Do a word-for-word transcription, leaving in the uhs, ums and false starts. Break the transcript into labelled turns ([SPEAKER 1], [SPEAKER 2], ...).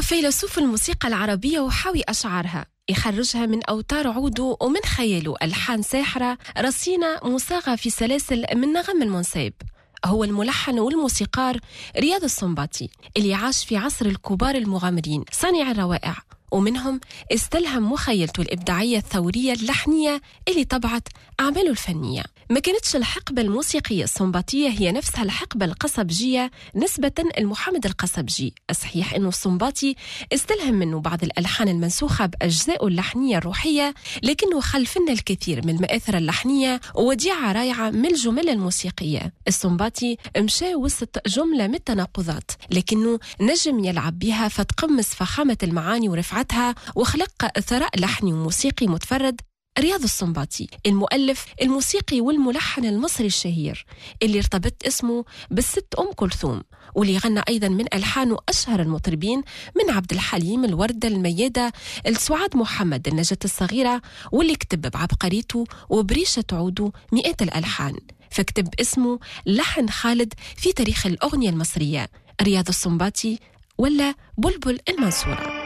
[SPEAKER 1] فيلسوف الموسيقى العربية وحاوي أشعارها، يخرجها من أوتار عوده ومن خياله ألحان ساحرة رصينة مصاغة في سلاسل من نغم المنساب. هو الملحن والموسيقار رياض السنباطي اللي عاش في عصر الكبار المغامرين صانع الروائع، ومنهم استلهم مخيلته الإبداعية الثورية اللحنية اللي طبعت أعماله الفنية. ما كانتش الحقبة الموسيقية السنباطية هي نفسها الحقبة القصبجية نسبة لمحمد القصبجي. الصحيح أنه السنباطي استلهم منه بعض الألحان المنسوخة بأجزاء اللحنية الروحية، لكنه خلف لنا الكثير من المآثر اللحنية ووديعة رائعة من الجمل الموسيقية. السنباطي مشى وسط جملة من التناقضات، لكنه نجم يلعب بها فتقمص فخامة المعاني ورفعتها وخلق ثراء لحني وموسيقي متفرد. رياض السنباطي المؤلف الموسيقي والملحن المصري الشهير اللي ارتبط اسمه بالست أم كلثوم، واللي غنى أيضا من ألحانه أشهر المطربين من عبد الحليم، الوردة، الميادة، السعاد محمد، النجاة الصغيرة، واللي كتب بعبقريته وبريشة عوده مئات الألحان. فكتب اسمه لحن خالد في تاريخ الأغنية المصرية، رياض السنباطي ولا بلبل المنصورة.